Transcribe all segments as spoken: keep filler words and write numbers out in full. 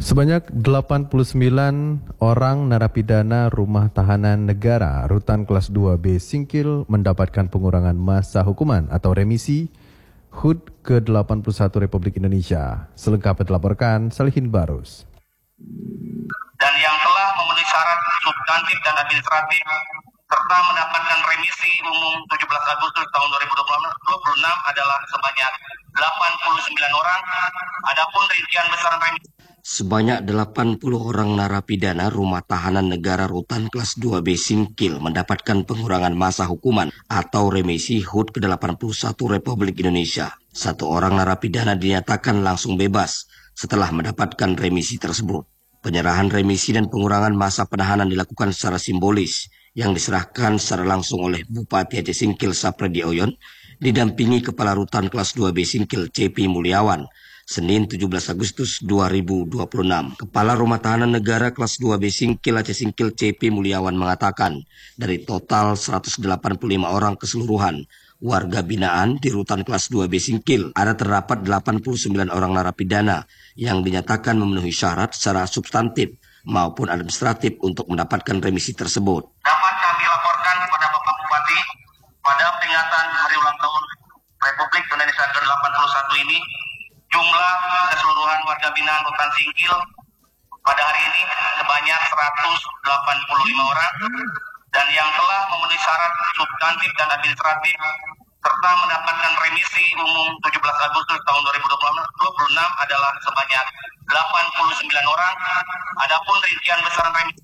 Sebanyak delapan puluh sembilan orang narapidana rumah tahanan negara rutan kelas dua B Singkil mendapatkan pengurangan masa hukuman atau remisi H U D ke delapan puluh satu Republik Indonesia. Selengkapnya dilaporkan Salihin Barus. Dan yang telah memenuhi syarat substantif dan administratif serta mendapatkan remisi umum tujuh belas Agustus tahun dua ribu dua puluh enam adalah sebanyak delapan puluh sembilan orang. Adapun rincian besaran remisi sebanyak delapan puluh orang narapidana rumah tahanan negara rutan kelas dua B Singkil mendapatkan pengurangan masa hukuman atau remisi H U D ke delapan puluh satu Republik Indonesia. Satu orang narapidana dinyatakan langsung bebas setelah mendapatkan remisi tersebut. Penyerahan remisi dan pengurangan masa penahanan dilakukan secara simbolis yang diserahkan secara langsung oleh Bupati Aceh Singkil Sapredi Oyon didampingi Kepala Rutan kelas dua B Singkil C P Mulyawan. Senin tujuh belas Agustus dua ribu dua puluh enam, Kepala Rumah Tahanan Negara kelas dua B Singkil Aceh Singkil C P Mulyawan mengatakan, dari total seratus delapan puluh lima orang keseluruhan warga binaan di rutan kelas dua B Singkil, ada terdapat delapan puluh sembilan orang narapidana yang dinyatakan memenuhi syarat secara substantif maupun administratif untuk mendapatkan remisi tersebut. Dapat kami laporkan kepada Bapak Bupati pada peringatan Hari Ulang Tahun Republik Indonesia ke delapan puluh satu ini, jumlah keseluruhan warga binaan rutan Singkil pada hari ini sebanyak seratus delapan puluh lima orang dan yang telah memenuhi syarat substantif dan administratif serta mendapatkan remisi umum tujuh belas Agustus tahun dua ribu dua puluh enam adalah sebanyak delapan puluh sembilan orang. Adapun rincian besaran remisi.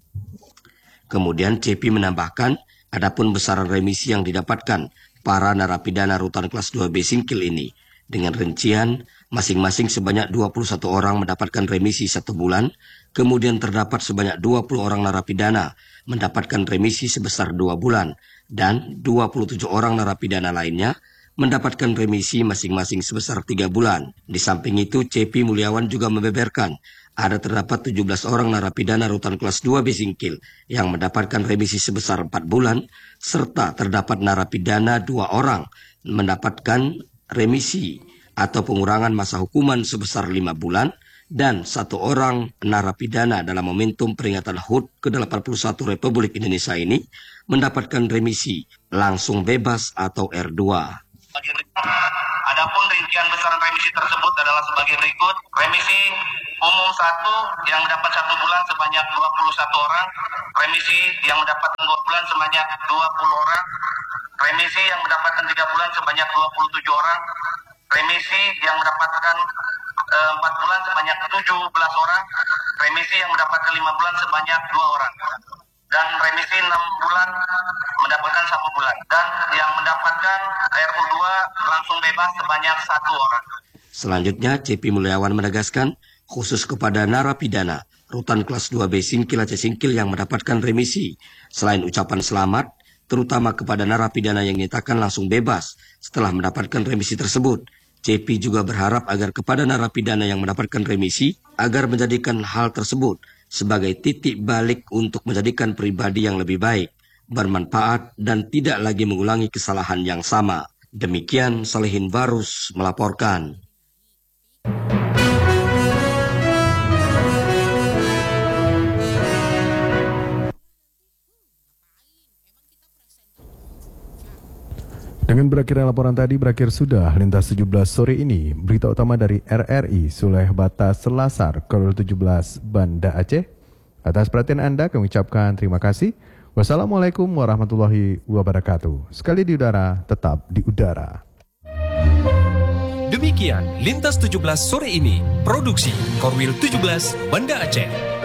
Kemudian C P menambahkan, adapun besaran remisi yang didapatkan para narapidana rutan kelas dua B Singkil ini dengan rincian masing-masing sebanyak dua puluh satu orang mendapatkan remisi satu bulan, kemudian terdapat sebanyak dua puluh orang narapidana mendapatkan remisi sebesar dua bulan, dan dua puluh tujuh orang narapidana lainnya mendapatkan remisi masing-masing sebesar tiga bulan. Di samping itu, C P Mulyawan juga membeberkan ada terdapat tujuh belas orang narapidana rutan kelas dua B Singkil yang mendapatkan remisi sebesar empat bulan, serta terdapat narapidana dua orang mendapatkan remisi atau pengurangan masa hukuman sebesar lima bulan, dan satu orang narapidana dalam momentum peringatan H U D ke delapan puluh satu Republik Indonesia ini mendapatkan remisi langsung bebas atau R dua. Adapun rincian besaran remisi tersebut adalah sebagai berikut. Remisi umum satu yang mendapat satu bulan sebanyak dua puluh satu orang. Remisi yang mendapatkan dua bulan sebanyak dua puluh orang. Remisi yang mendapatkan tiga bulan sebanyak dua puluh tujuh orang. Remisi yang mendapatkan e, empat bulan sebanyak tujuh belas orang. Remisi yang mendapatkan lima bulan sebanyak dua orang. Dan remisi enam bulan mendapatkan satu bulan. Dan yang mendapatkan R U dua langsung bebas sebanyak satu orang. Selanjutnya, C P Mulyawan menegaskan, khusus kepada narapidana rutan kelas dua B Singkil Aceh Singkil yang mendapatkan remisi, selain ucapan selamat, terutama kepada narapidana yang dinyatakan langsung bebas setelah mendapatkan remisi tersebut, C P juga berharap agar kepada narapidana yang mendapatkan remisi agar menjadikan hal tersebut sebagai titik balik untuk menjadikan pribadi yang lebih baik, bermanfaat, dan tidak lagi mengulangi kesalahan yang sama. Demikian Salihin Barus melaporkan. Dengan berakhirnya laporan tadi, berakhir sudah Lintas tujuh belas sore ini. Berita utama dari R R I Suleh Batas Selasar, Korwil tujuh belas Banda Aceh. Atas perhatian Anda kami ucapkan terima kasih. Wassalamualaikum warahmatullahi wabarakatuh. Sekali di udara, tetap di udara. Demikian Lintas tujuh belas sore ini. Produksi Korwil tujuh belas Banda Aceh.